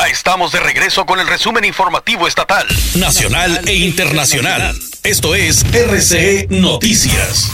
Ya estamos de regreso con el resumen informativo estatal, nacional e internacional. Esto es RCE Noticias.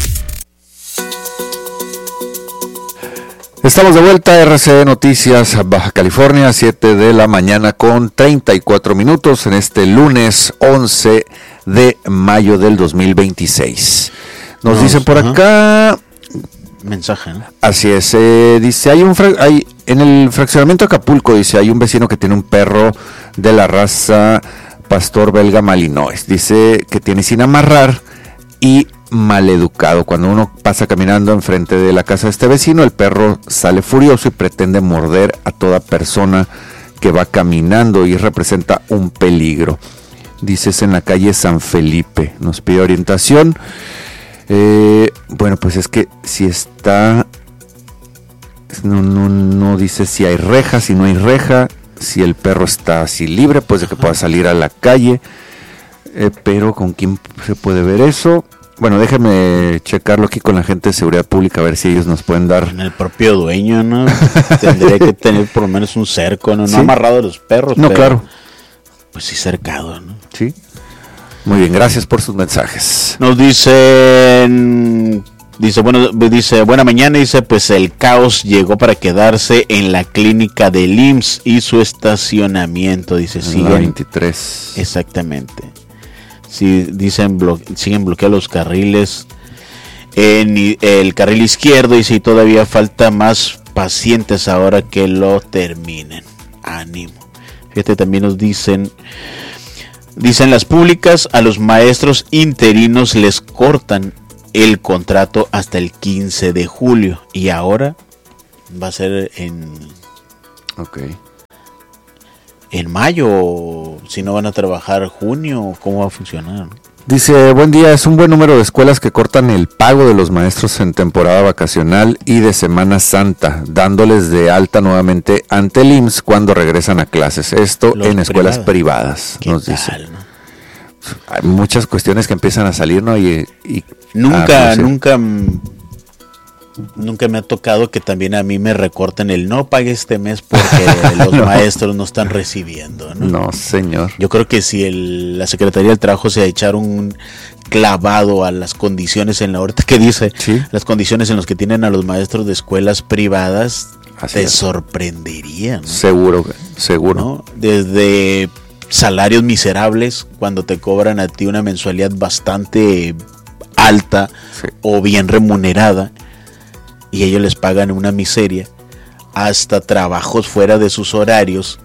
Estamos de vuelta, RCE Noticias, Baja California, 7 de la mañana con 34 minutos en este lunes 11 de mayo del 2026. Nos dicen por acá... Mensaje, ¿no? Así es, dice, en el fraccionamiento de Acapulco, dice, hay un vecino que tiene un perro de la raza pastor belga malinois. Dice que tiene sin amarrar y maleducado. Cuando uno pasa caminando enfrente de la casa de este vecino, el perro sale furioso y pretende morder a toda persona que va caminando y representa un peligro. Dice, es en la calle San Felipe. Nos pide orientación. Bueno, pues es que si está... No dice si hay reja, si no hay reja, si el perro está así libre, pues de que pueda salir a la calle. Pero ¿con quién se puede ver eso? Bueno, déjame checarlo aquí con la gente de seguridad pública a ver si ellos nos pueden dar... El propio dueño, ¿no? Tendría que tener por lo menos un cerco, ¿no? ¿Sí? No amarrado a los perros. No, pero, claro. Pues sí, cercado, ¿no? Sí. Muy bien, gracias por sus mensajes. Nos dicen... Dice, buena mañana, dice, pues el caos llegó para quedarse en la clínica del IMSS y su estacionamiento, dice, siguen... 23. Exactamente. Sí, dicen, siguen bloqueados los carriles en el carril izquierdo, dice, y todavía falta más pacientes ahora que lo terminen. Ánimo. Fíjate, también nos dicen las públicas, a los maestros interinos les cortan el contrato hasta el 15 de julio y ahora va a ser en mayo, si no van a trabajar junio, ¿cómo va a funcionar? Dice, buen día, es un buen número de escuelas que cortan el pago de los maestros en temporada vacacional y de Semana Santa, dándoles de alta nuevamente ante el IMSS cuando regresan a clases. Esto los en escuelas privadas, nos dice. ¿No? Hay muchas cuestiones que empiezan a salir, ¿no? Y Nunca me ha tocado que también a mí me recorten el no pague este mes porque los maestros no están recibiendo, ¿no? No, señor. Yo creo que si la Secretaría del Trabajo se echar un clavado a las condiciones en la ahorita que dice, ¿sí? Las condiciones en las que tienen a los maestros de escuelas privadas, te sorprendería, ¿no? Seguro. ¿No? Desde salarios miserables, cuando te cobran a ti una mensualidad bastante alta, sí, o bien remunerada, y ellos les pagan una miseria, hasta trabajos fuera de sus horarios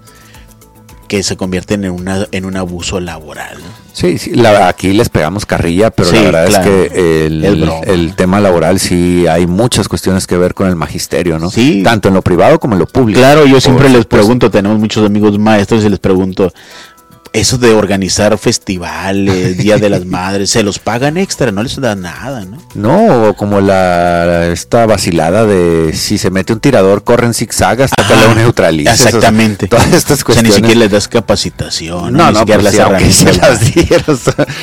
que se convierten en un abuso laboral, ¿no? Sí, aquí les pegamos carrilla, pero sí, la verdad, claro, es que el tema laboral sí hay muchas cuestiones que ver con el magisterio, ¿no? Sí. Tanto en lo privado como en lo público. Claro, yo siempre les pregunto, tenemos muchos amigos maestros y les pregunto, eso de organizar festivales, Día de las Madres, ¿se los pagan extra? No les da nada, ¿no? No, como esta vacilada de si se mete un tirador, corren zigzag hasta que lo neutralice. Exactamente. Todas estas cuestiones. O sea, ni siquiera les das capacitación, no, ni siquiera pues las herramientas. Las dieron,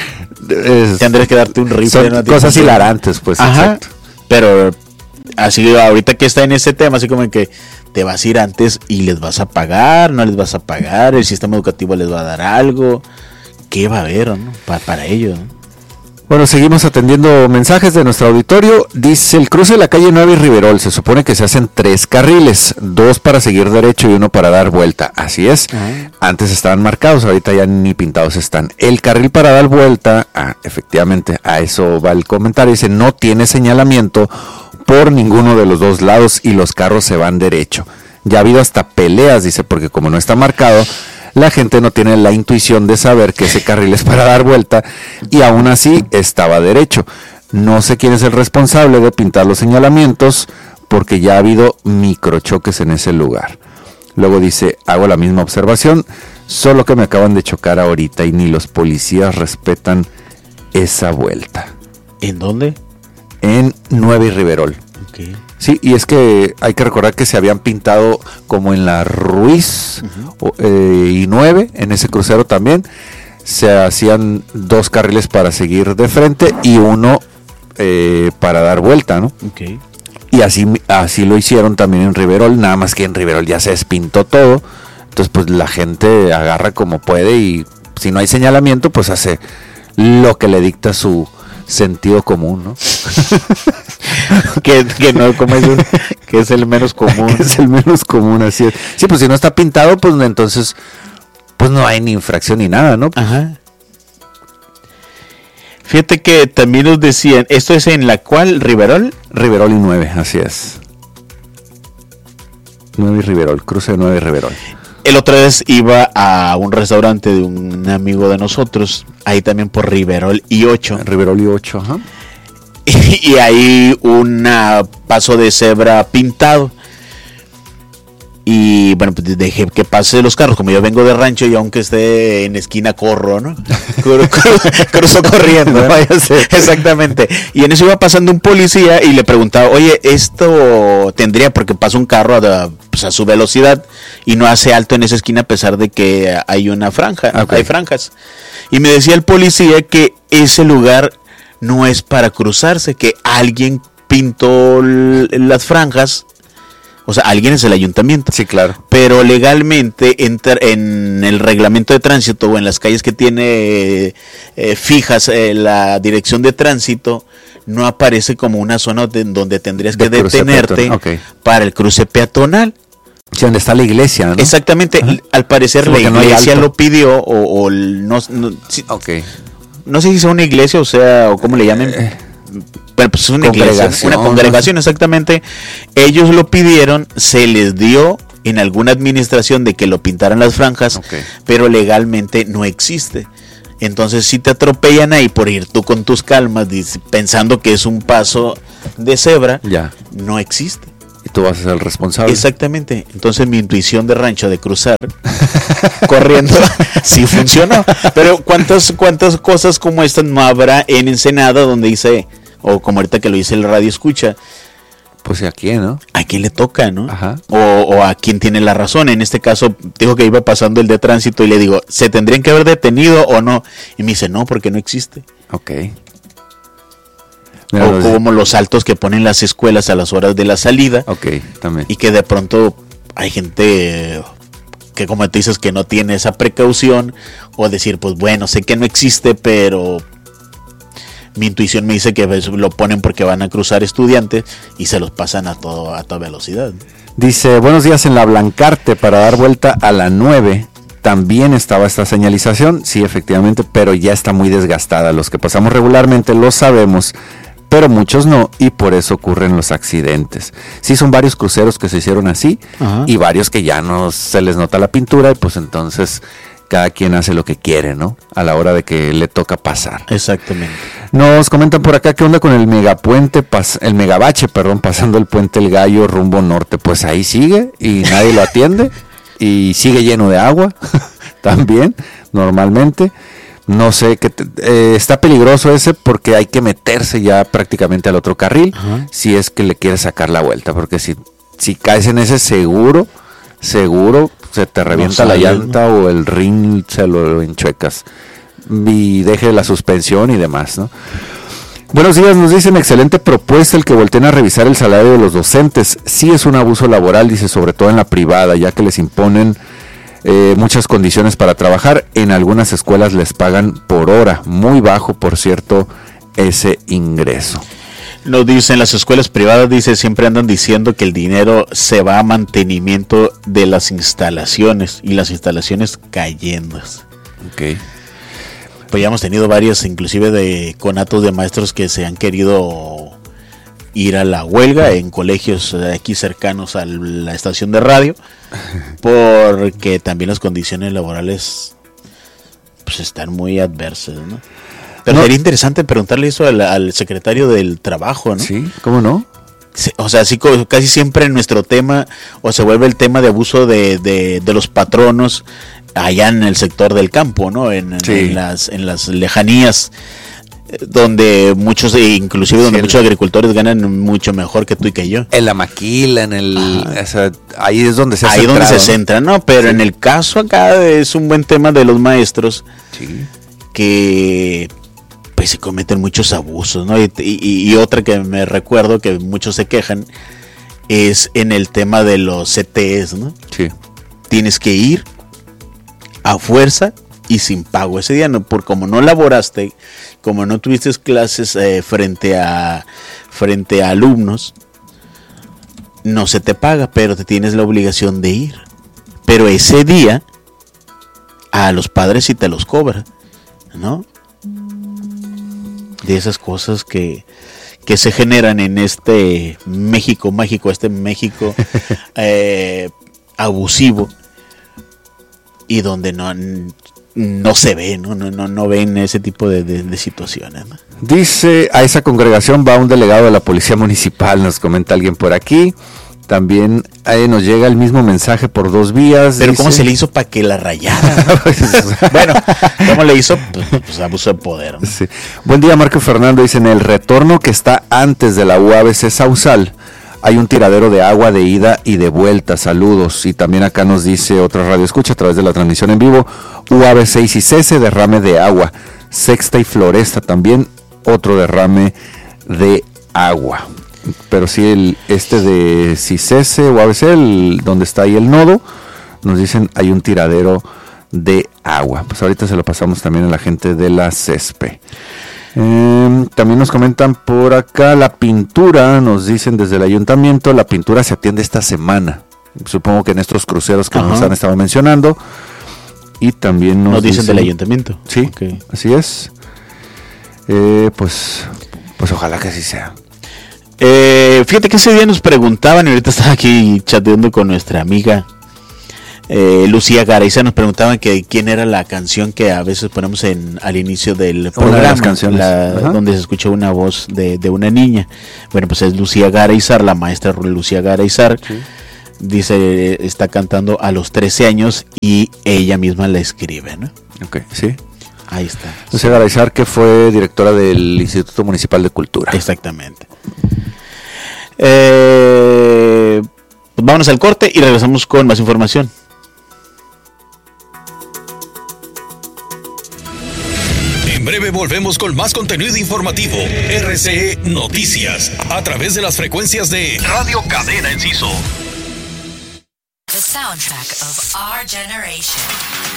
tendrías que darte un rifle. Son cosas hilarantes, pues. Ajá, exacto. Pero así ahorita que está en ese tema, así como que te vas a ir antes y les vas a pagar, no les vas a pagar, el sistema educativo les va a dar algo, ¿qué va a haber, ¿no? para ellos, ¿no? Bueno, seguimos atendiendo mensajes de nuestro auditorio. Dice, el cruce de la calle 9 y Riverol, se supone que se hacen 3 carriles, 2 para seguir derecho y 1 para dar vuelta. Así es. Uh-huh. Antes estaban marcados, ahorita ya ni pintados están. El carril para dar vuelta, efectivamente, a eso va el comentario, dice, no tiene señalamiento por ninguno de los dos lados y los carros se van derecho. Ya ha habido hasta peleas, dice, porque como no está marcado, la gente no tiene la intuición de saber que ese carril es para dar vuelta y aún así estaba derecho. No sé quién es el responsable de pintar los señalamientos porque ya ha habido microchoques en ese lugar. Luego dice, hago la misma observación, solo que me acaban de chocar ahorita y ni los policías respetan esa vuelta. ¿En dónde? En 9 y Riverol. Okay. Sí, y es que hay que recordar que se habían pintado como en la Ruiz, uh-huh, y 9, en ese crucero también, se hacían 2 carriles para seguir de frente y 1 para dar vuelta, ¿no? Okay. Y así lo hicieron también en Riverol, nada más que en Riverol ya se despintó todo, Entonces, pues la gente agarra como puede y si no hay señalamiento, pues hace lo que le dicta su sentido común, ¿no? que no, como es que es el menos común. Es el menos común, así es. Sí, pues si no está pintado, pues entonces pues no hay ni infracción ni nada, ¿no? Ajá. Fíjate que también nos decían, ¿esto es en la cual? ¿Riverol? Riverol y 9, así es. 9 y Riverol, cruce de 9 y Riverol. El otra vez iba a un restaurante de un amigo de nosotros, ahí también por Riverol y 8. Riverol y 8, ajá. Y hay un paso de cebra pintado. Y bueno, pues dejé que pase los carros. Como yo vengo de rancho y aunque esté en esquina corro, ¿no? Cruzo corriendo. No vaya a ser. Exactamente. Y en eso iba pasando un policía y le preguntaba, oye, esto tendría, porque pasa un carro a su velocidad y no hace alto en esa esquina a pesar de que hay una franja, hay franjas. Y me decía el policía que ese lugar no es para cruzarse, que alguien pintó las franjas. O sea, alguien es el ayuntamiento. Sí, claro. Pero legalmente en el reglamento de tránsito o en las calles que tiene fijas la dirección de tránsito, no aparece como una zona donde tendrías que detenerte para el cruce peatonal. Sí, donde está la iglesia, ¿no? Exactamente. Ajá. Al parecer sí, la iglesia lo pidió o no sí, no sé si es una iglesia o cómo le llamen. Pero pues es una iglesia, una congregación, exactamente. Ellos lo pidieron, se les dio en alguna administración de que lo pintaran las franjas, pero legalmente no existe. Entonces si te atropellan ahí por ir tú con tus calmas, pensando que es un paso de cebra, no existe. Y tú vas a ser el responsable. Exactamente. Entonces mi intuición de rancho de cruzar corriendo sí funcionó. Pero ¿cuántas cosas como estas no habrá en Ensenada donde dice... O como ahorita que lo dice el radio escucha. Pues a quién, ¿no? A quién le toca, ¿no? Ajá. O a quién tiene la razón. En este caso, dijo que iba pasando el de tránsito y le digo, ¿se tendrían que haber detenido o no? Y me dice, no, porque no existe. Ok. O como los altos que ponen las escuelas a las horas de la salida. Ok, también. Y que de pronto hay gente que, como te dices, que no tiene esa precaución. O decir, pues bueno, sé que no existe, pero... Mi intuición me dice que lo ponen porque van a cruzar estudiantes y se los pasan a toda velocidad. Dice, buenos días, en la Blancarte para dar vuelta a la 9 también estaba esta señalización. Sí, efectivamente, pero ya está muy desgastada. Los que pasamos regularmente lo sabemos, pero muchos no, y por eso ocurren los accidentes. Sí, son varios cruceros que se hicieron así. Ajá. Y varios que ya no se les nota la pintura y pues entonces... Cada quien hace lo que quiere, ¿no? A la hora de que le toca pasar. Exactamente. Nos comentan por acá qué onda con el megapuente, el megabache, pasando el puente El Gallo rumbo norte. Pues ahí sigue y nadie lo atiende y sigue lleno de agua también, normalmente. No sé, está peligroso ese porque hay que meterse ya prácticamente al otro carril. Ajá. Si es que le quieres sacar la vuelta, porque si caes en ese seguro se te revienta la llanta, ¿no? O el ring se lo enchuecas y deje la suspensión y demás, ¿no? Buenos días, nos dicen, excelente propuesta el que volteen a revisar el salario de los docentes. Sí es un abuso laboral, dice, sobre todo en la privada, ya que les imponen muchas condiciones para trabajar. En algunas escuelas les pagan por hora, muy bajo, por cierto, ese ingreso. Nos dicen, las escuelas privadas, dice, siempre andan diciendo que el dinero se va a mantenimiento de las instalaciones y las instalaciones cayendo. Ok. Pues ya hemos tenido varios, inclusive de conatos de maestros que se han querido ir a la huelga en colegios aquí cercanos a la estación de radio, porque también las condiciones laborales pues están muy adversas, ¿no? Pero sería interesante preguntarle eso al secretario del trabajo, ¿no? Sí, ¿cómo no? O sea, sí, casi siempre en nuestro tema, o se vuelve el tema de abuso de los patronos allá en el sector del campo, ¿no? En las lejanías, donde muchos, inclusive donde muchos agricultores ganan mucho mejor que tú y que yo. En la maquila, ahí es donde se centra. Ahí donde se centra, ¿no? Pero en el caso acá es un buen tema de los maestros, que pues se cometen muchos abusos, ¿no? Y otra que me recuerdo que muchos se quejan es en el tema de los CTEs, ¿no? Sí. tienes que ir a fuerza y sin pago ese día, no, por como no laboraste, como no tuviste clases frente a alumnos, no se te paga, pero te tienes la obligación de ir. Pero ese día a los padres sí te los cobra, ¿no? De esas cosas que se generan en este México mágico, este México abusivo, y donde no se ve, no ven ese tipo de situaciones, ¿no? Dice, a esa congregación va un delegado de la policía municipal, nos comenta alguien por aquí. También nos llega el mismo mensaje por 2 vías. Pero dice, ¿cómo se le hizo para que la rayara? Bueno, ¿cómo le hizo? Pues abuso de poder, ¿no? Sí. Buen día, Marco Fernando. Dice, en el retorno que está antes de la UABC Sausal, hay un tiradero de agua de ida y de vuelta. Saludos. Y también acá nos dice otra radio escucha a través de la transmisión en vivo, UABC y CICESE, derrame de agua. Sexta y Floresta también, otro derrame de agua. Pero sí, de CICESE o ABC, donde está ahí el nodo, nos dicen hay un tiradero de agua. Pues ahorita se lo pasamos también a la gente de la CESPE. También nos comentan por acá la pintura, nos dicen desde el ayuntamiento, la pintura se atiende esta semana. Supongo que en estos cruceros que nos han estado mencionando. Y también nos dicen del ayuntamiento. Sí, okay. Así es. Pues ojalá que así sea. Fíjate que ese día nos preguntaban, y ahorita estaba aquí chateando con nuestra amiga Lucía Garayzar, nos preguntaban que quién era la canción que a veces ponemos al inicio del programa, donde se escucha una voz de una niña. Bueno, pues es Lucía Garayzar, la maestra Lucía Garayzar. Sí. Dice, está cantando a los 13 años y ella misma la escribe, ¿no? Ok, sí. Ahí está. Lucía Garayzar, que fue directora del Instituto Municipal de Cultura. Exactamente. Pues vámonos al corte y regresamos con más información. En breve volvemos con más contenido informativo. RCE Noticias, a través de las frecuencias de Radio Cadena Enciso. The soundtrack of our generation.